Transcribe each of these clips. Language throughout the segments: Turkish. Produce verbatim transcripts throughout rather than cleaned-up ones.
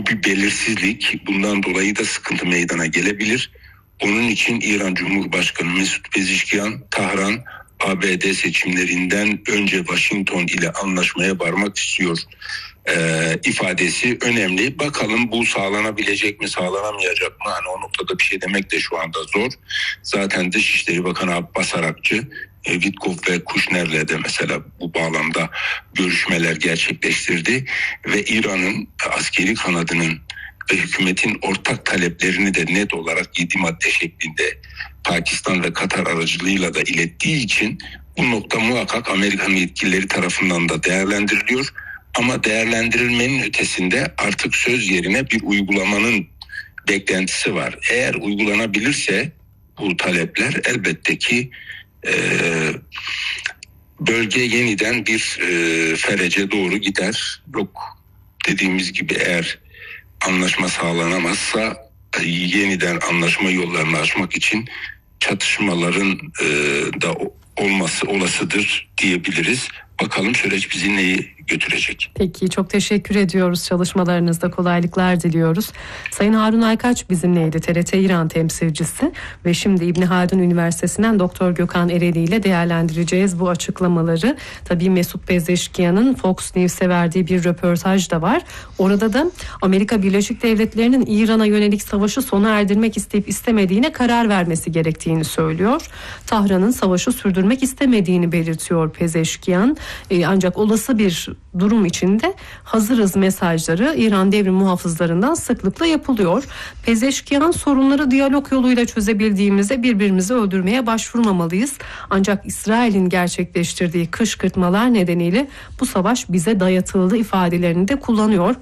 bir belirsizlik, bundan dolayı da sıkıntı meydana gelebilir. Onun için İran Cumhurbaşkanı Mesut Pezeshkian, Tahran A B D seçimlerinden önce Washington ile anlaşmaya varmak istiyor Ee, ifadesi önemli. Bakalım bu sağlanabilecek mi, sağlanamayacak mı? Hani o noktada bir şey demek de şu anda zor. Zaten Dışişleri Bakanı Abbas Arakçı, e, Witkoff ve Kushner'le de mesela bu bağlamda görüşmeler gerçekleştirdi ve İran'ın askeri kanadının ve hükümetin ortak taleplerini de net olarak yedi madde şeklinde Pakistan ve Katar aracılığıyla da ilettiği için bu nokta muhakkak Amerikan yetkilileri tarafından da değerlendiriliyor. Ama değerlendirilmenin ötesinde artık söz yerine bir uygulamanın beklentisi var. Eğer uygulanabilirse bu talepler elbette ki e, bölge yeniden bir e, ferece doğru gider. Yok dediğimiz gibi eğer anlaşma sağlanamazsa e, yeniden anlaşma yollarını açmak için çatışmaların e, da olması olasıdır diyebiliriz. Bakalım süreç bizi neyi götürecek. Peki, çok teşekkür ediyoruz. Çalışmalarınızda kolaylıklar diliyoruz. Sayın Harun Aykaç bizimleydi, T R T İran temsilcisi ve şimdi İbn Haldun Üniversitesi'nden Doktor Gökhan Ereli ile değerlendireceğiz bu açıklamaları. Tabii Mesut Pezeshkian'ın Fox News'e verdiği bir röportaj da var. Orada da Amerika Birleşik Devletleri'nin İran'a yönelik savaşı sona erdirmek isteyip istemediğine karar vermesi gerektiğini söylüyor. Tahran'ın savaşı sürdürmek istemediğini belirtiyor Pezeshkian. Ee, ancak olası bir durum içinde hazırız mesajları İran devrim muhafızlarından sıklıkla yapılıyor. Pezeshkian, sorunları diyalog yoluyla çözebildiğimizde birbirimizi öldürmeye başvurmamalıyız. Ancak İsrail'in gerçekleştirdiği kışkırtmalar nedeniyle bu savaş bize dayatıldı ifadelerini de kullanıyor.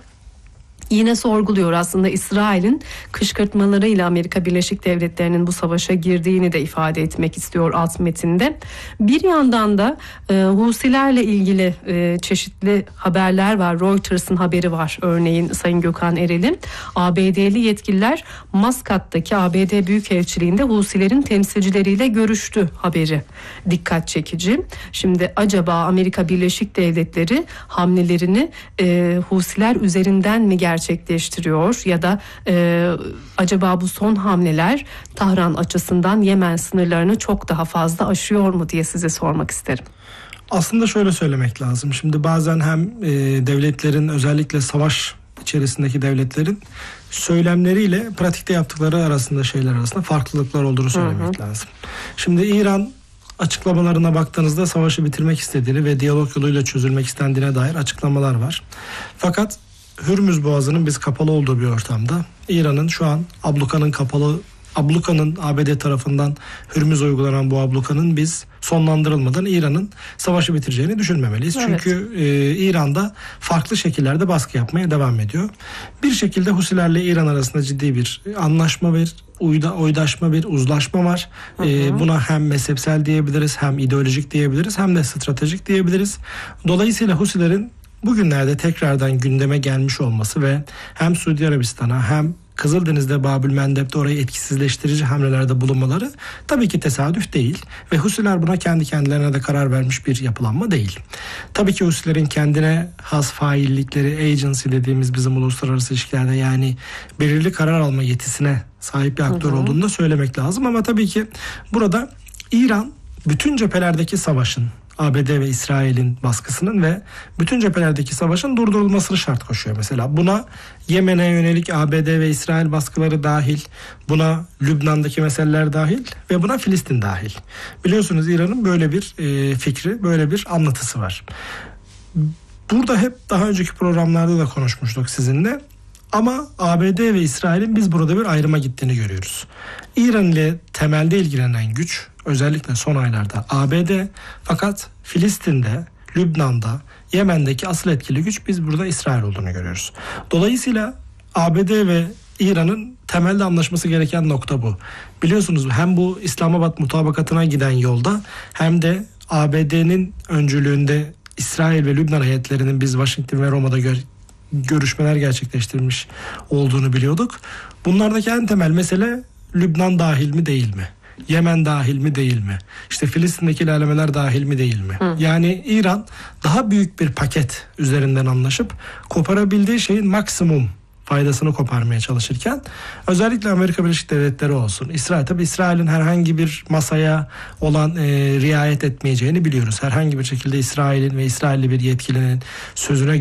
Yine sorguluyor aslında İsrail'in kışkırtmalarıyla Amerika Birleşik Devletleri'nin bu savaşa girdiğini de ifade etmek istiyor alt metinde. Bir yandan da e, Husilerle ilgili e, çeşitli haberler var. Reuters'ın haberi var örneğin Sayın Gökhan Ereli. A B D'li yetkililer Maskat'taki A B D Büyükelçiliğinde Husilerin temsilcileriyle görüştü haberi. Dikkat çekici. Şimdi acaba Amerika Birleşik Devletleri hamlelerini e, Husiler üzerinden mi gerçekleştiriyor? gerçekleştiriyor ya da e, acaba bu son hamleler Tahran açısından Yemen sınırlarını çok daha fazla aşıyor mu diye size sormak isterim. Aslında şöyle söylemek lazım. Şimdi bazen hem e, devletlerin, özellikle savaş içerisindeki devletlerin söylemleriyle pratikte yaptıkları arasında şeyler arasında farklılıklar olduğunu söylemek hı hı. lazım. Şimdi İran açıklamalarına baktığınızda savaşı bitirmek istediğini ve diyalog yoluyla çözülmek istendiğine dair açıklamalar var. Fakat Hürmüz Boğazı'nın biz kapalı olduğu bir ortamda İran'ın şu an ablukanın kapalı, ablukanın A B D tarafından Hürmüz uygulanan bu ablukanın biz sonlandırılmadan İran'ın savaşı bitireceğini düşünmemeliyiz. Evet. Çünkü e, İran'da farklı şekillerde baskı yapmaya devam ediyor. Bir şekilde Husilerle İran arasında ciddi bir anlaşma, bir uyda, oydaşma, bir uzlaşma var. Hı hı. E, buna hem mezhepsel diyebiliriz, hem ideolojik diyebiliriz, hem de stratejik diyebiliriz. Dolayısıyla Husilerin bugünlerde tekrardan gündeme gelmiş olması ve hem Suudi Arabistan'a hem Kızıldeniz'de Babül Mendeb'de orayı etkisizleştirici hamlelerde bulunmaları tabii ki tesadüf değil ve Husiler buna kendi kendilerine de karar vermiş bir yapılanma değil. Tabii ki Husilerin kendine has faillikleri, agency dediğimiz bizim uluslararası ilişkilerde, yani belirli karar alma yetisine sahip bir aktör hı hı. olduğunu da söylemek lazım. Ama tabii ki burada İran bütün cephelerdeki savaşın, A B D ve İsrail'in baskısının ve bütün cephelerdeki savaşın durdurulmasını şart koşuyor mesela. Buna Yemen'e yönelik A B D ve İsrail baskıları dahil, buna Lübnan'daki meseleler dahil ve buna Filistin dahil. Biliyorsunuz İran'ın böyle bir e, fikri, böyle bir anlatısı var. Burada hep daha önceki programlarda da konuşmuştuk sizinle. Ama A B D ve İsrail'in biz burada bir ayrıma gittiğini görüyoruz. İran ile temelde ilgilenen güç özellikle son aylarda A B D, fakat Filistin'de, Lübnan'da, Yemen'deki asıl etkili güç biz burada İsrail olduğunu görüyoruz. Dolayısıyla A B D ve İran'ın temelde anlaşması gereken nokta bu. Biliyorsunuz hem bu İslamabad mutabakatına giden yolda hem de A B D'nin öncülüğünde İsrail ve Lübnan heyetlerinin biz Washington ve Roma'da gör- görüşmeler gerçekleştirmiş olduğunu biliyorduk. Bunlardaki en temel mesele Lübnan dahil mi değil mi? Yemen dahil mi değil mi? İşte Filistin'deki ilerlemeler dahil mi değil mi? Hı. Yani İran daha büyük bir paket üzerinden anlaşıp koparabildiği şeyin maksimum faydasını koparmaya çalışırken özellikle Amerika Birleşik Devletleri olsun, İsrail, tabii İsrail'in herhangi bir masaya olan e, riayet etmeyeceğini biliyoruz. Herhangi bir şekilde İsrail'in ve İsrailli bir yetkilinin sözüne